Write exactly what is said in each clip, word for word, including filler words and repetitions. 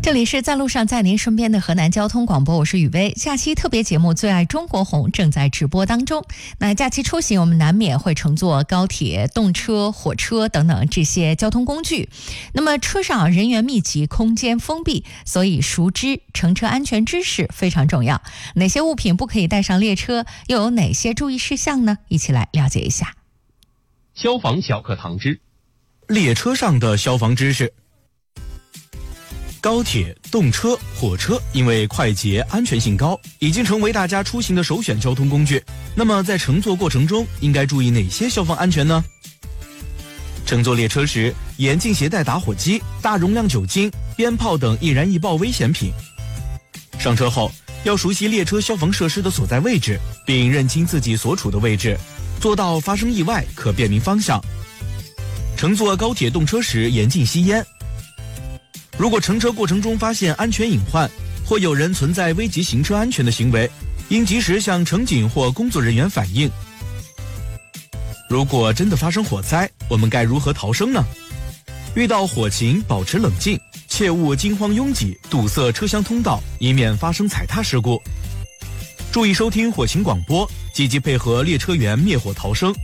这里是在路上在您身边的河南交通广播，我是雨薇。假期特别节目《最爱中国红》正在直播当中。那假期出行，我们难免会乘坐高铁、动车、火车等等这些交通工具。那么车上人员密集，空间封闭，所以熟知乘车安全知识非常重要。哪些物品不可以带上列车？又有哪些注意事项呢？一起来了解一下。 消防小课堂之列车上的消防知识。高铁、动车、火车因为快捷、安全性高，已经成为大家出行的首选交通工具。那么在乘坐过程中应该注意哪些消防安全呢？乘坐列车时，严禁携带打火机、大容量酒精、鞭炮等易燃易爆危险品。上车后要熟悉列车消防设施的所在位置，并认清自己所处的位置，做到发生意外可辨明方向。乘坐高铁、动车时严禁吸烟。如果乘车过程中发现安全隐患，或有人存在危及行车安全的行为，应及时向乘警或工作人员反映。如果真的发生火灾，我们该如何逃生呢？遇到火情保持冷静，切勿惊慌拥挤，堵塞车厢通道，以免发生踩踏事故。注意收听火情广播，积极配合列车员灭火逃生。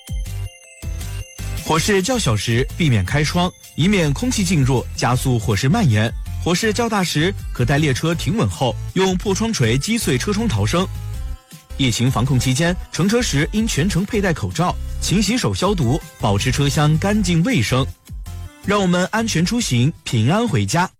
火势较小时避免开窗，以免空气进入加速火势蔓延。火势较大时，可待列车停稳后用破窗锤击碎车窗逃生。疫情防控期间，乘车时应全程佩戴口罩，勤洗手消毒，保持车厢干净卫生。让我们安全出行，平安回家。